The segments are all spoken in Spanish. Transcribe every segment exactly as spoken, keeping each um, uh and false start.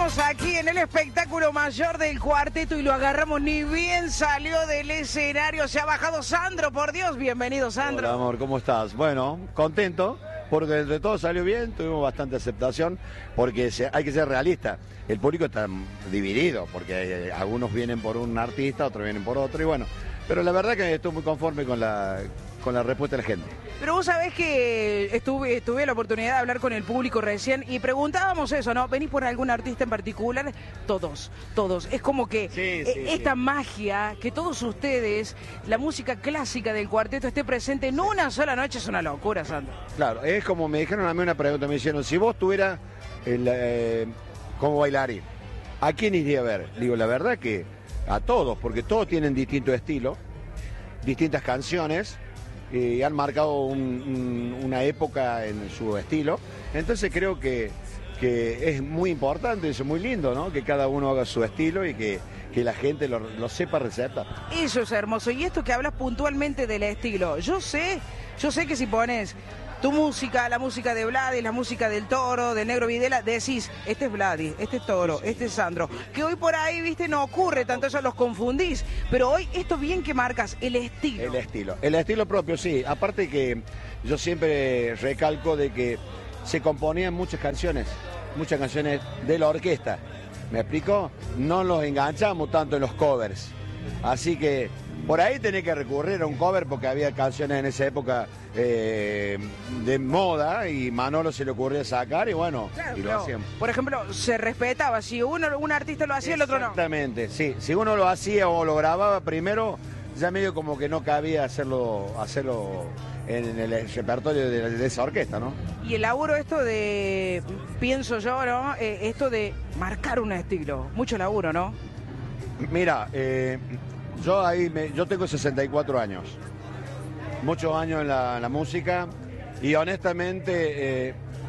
Estamos aquí en el espectáculo mayor del cuarteto y lo agarramos ni bien salió del escenario. Se ha bajado Sandro, por Dios. Bienvenido, Sandro. Hola, amor, ¿cómo estás? Bueno, contento, porque entre todo salió bien, tuvimos bastante aceptación, porque se, hay que ser realista. El público está dividido, porque eh, algunos vienen por un artista, otros vienen por otro, y bueno, pero la verdad que estoy muy conforme con la, con la respuesta de la gente. Pero vos sabés que estuve, tuve la oportunidad de hablar con el público recién y preguntábamos eso, ¿no? ¿Venís por algún artista en particular? Todos, todos. Es como que sí, sí, esta sí. magia, que todos ustedes, la música clásica del cuarteto esté presente en una sola noche es una locura, Sandro. Claro, es como me dijeron a mí una pregunta, me dijeron, si vos tuvieras el, eh, como bailarín, ¿a quién iría a ver? Digo, la verdad que a todos, porque todos tienen distinto estilo, distintas canciones, y han marcado un, un, una época en su estilo. Entonces creo que, que es muy importante, es muy lindo, ¿no? Que cada uno haga su estilo y que, que la gente lo, lo sepa recetar. Eso es hermoso. Y esto que hablas puntualmente del estilo, yo sé, yo sé que si pones tu música, la música de Vladi, la música del Toro, del Negro Videla, decís, este es Vladi, este es Toro, este es Sandro. Que hoy por ahí, viste, no ocurre tanto eso, los confundís. Pero hoy, esto bien que marcas, el estilo. El estilo, el estilo propio, sí. Aparte que yo siempre recalco de que se componían muchas canciones, muchas canciones de la orquesta. ¿Me explico? No los enganchamos tanto en los covers. Así que por ahí tenés que recurrir a un cover porque había canciones en esa época eh, de moda y Manolo se le ocurrió sacar y bueno, Claro, y lo pero, hacíamos. por ejemplo, se respetaba. Si uno, un artista lo hacía, el otro no. Exactamente, sí. Si uno lo hacía o lo grababa primero, ya medio como que no cabía hacerlo, hacerlo en el repertorio de, de esa orquesta, ¿no? Y el laburo esto de, pienso yo, ¿no? Eh, esto de marcar un estilo. Mucho laburo, ¿no? Mira, eh, yo ahí me, yo tengo sesenta y cuatro años, muchos años en la, en la música y honestamente eh,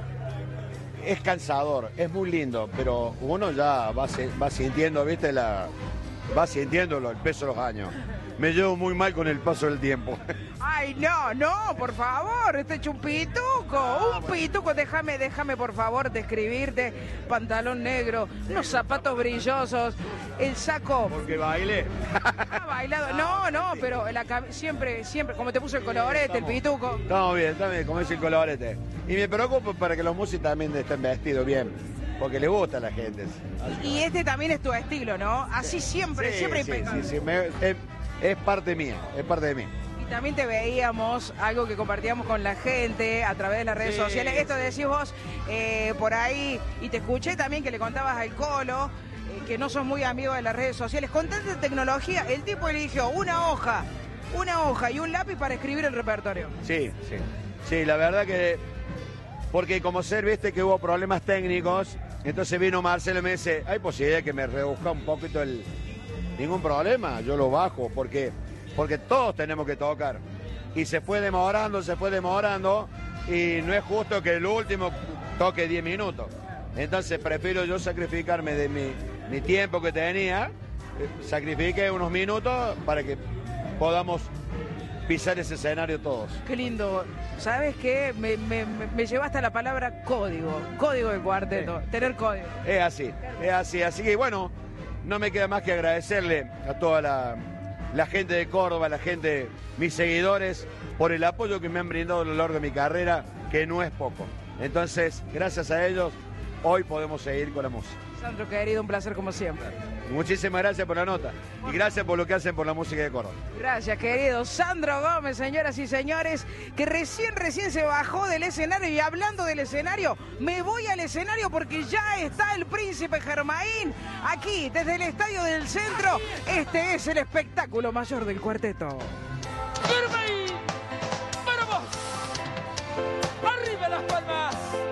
es cansador, es muy lindo, pero uno ya va, va sintiendo, viste, la, va sintiéndolo el peso de los años. Me llevo muy mal con el paso del tiempo. Ay, no, no, por favor, este es un pituco, un pituco, déjame, déjame por favor describirte, pantalón negro, unos zapatos brillosos, el saco. Porque bailé. Ha bailado, no, no, pero la, siempre, siempre, como te puso el colorete, el pituco. Estamos bien, estamos bien, como dice el colorete. Y me preocupo para que los músicos también estén vestidos bien, porque le gusta a la gente. Y este también es tu estilo, ¿no? Así siempre, sí, siempre sí, impecable. sí, sí, me, es, es parte mía, es parte de mí. Y también te veíamos, algo que compartíamos con la gente a través de las redes Sí, sociales. Esto sí. decís vos eh, por ahí, y te escuché también que le contabas al Colo, eh, que no sos muy amigo de las redes sociales. Con tanta tecnología, el tipo eligió una hoja, una hoja y un lápiz para escribir el repertorio. Sí, sí. Sí, la verdad que... Porque como ser, viste que hubo problemas técnicos, entonces vino Marcelo y me dice, hay posibilidad que me rebusca un poquito el... Ningún problema, yo lo bajo, porque, porque todos tenemos que tocar. Y se fue demorando, se fue demorando, y no es justo que el último toque diez minutos. Entonces prefiero yo sacrificarme de mi, mi tiempo que tenía, eh, sacrifique unos minutos para que podamos pisar ese escenario todos. Qué lindo. ¿Sabes qué? Me, me, me llevaste a la palabra código, código del cuarteto, sí. Tener código. Es así, es así, así que bueno... No me queda más que agradecerle a toda la, la gente de Córdoba, la gente, mis seguidores, por el apoyo que me han brindado a lo largo de mi carrera, que no es poco. Entonces, gracias a ellos, hoy podemos seguir con la música. Sandro, querido, un placer como siempre. Muchísimas gracias por la nota y gracias por lo que hacen por la música de Córdoba. Gracias, querido Sandro Gómez, señoras y señores, que recién, recién se bajó del escenario. Y hablando del escenario, me voy al escenario porque ya está el Príncipe Germain aquí, desde el Estadio del Centro. Este es el espectáculo mayor del cuarteto. Germain, para vos. Arriba las palmas.